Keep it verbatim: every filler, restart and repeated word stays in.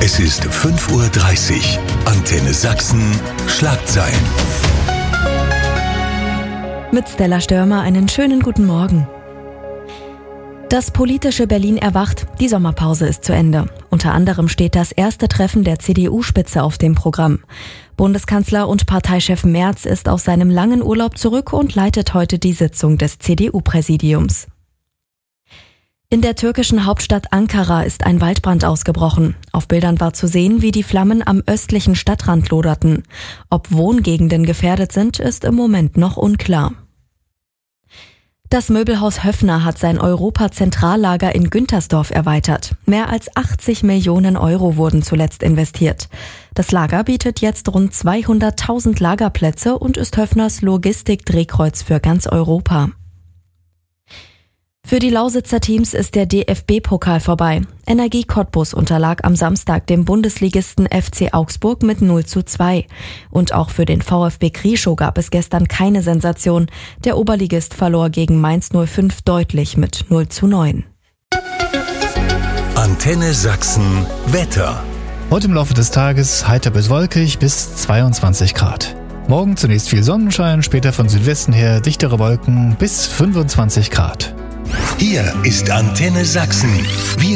Es ist fünf Uhr dreißig. Antenne Sachsen. Schlagzeilen. Mit Stella Störmer einen schönen guten Morgen. Das politische Berlin erwacht, die Sommerpause ist zu Ende. Unter anderem steht das erste Treffen der C D U-Spitze auf dem Programm. Bundeskanzler und Parteichef Merz ist aus seinem langen Urlaub zurück und leitet heute die Sitzung des C D U-Präsidiums. In der türkischen Hauptstadt Ankara ist ein Waldbrand ausgebrochen. Auf Bildern war zu sehen, wie die Flammen am östlichen Stadtrand loderten. Ob Wohngegenden gefährdet sind, ist im Moment noch unklar. Das Möbelhaus Höffner hat sein Europa-Zentrallager in Güntersdorf erweitert. Mehr als achtzig Millionen Euro wurden zuletzt investiert. Das Lager bietet jetzt rund zweihunderttausend Lagerplätze und ist Höffners Logistik-Drehkreuz für ganz Europa. Für die Lausitzer Teams ist der D F B-Pokal vorbei. Energie Cottbus unterlag am Samstag dem Bundesligisten F C Augsburg mit null zu zwei. Und auch für den VfB Krieschow gab es gestern keine Sensation. Der Oberligist verlor gegen Mainz null fünf deutlich mit null zu neun. Antenne Sachsen Wetter. Heute im Laufe des Tages heiter bis wolkig bis zweiundzwanzig Grad. Morgen zunächst viel Sonnenschein, später von Südwesten her dichtere Wolken bis fünfundzwanzig Grad. Hier ist Antenne Sachsen. Wir